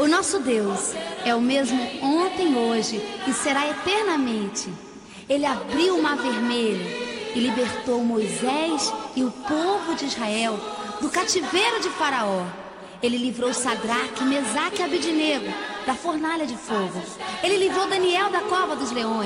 O nosso Deus é o mesmo ontem, hoje e será eternamente. Ele abriu o Mar Vermelho e libertou Moisés e o povo de Israel do cativeiro de Faraó. Ele livrou Sadraque, Mesaque e Abednego da fornalha de fogo. Ele livrou Daniel da cova dos leões.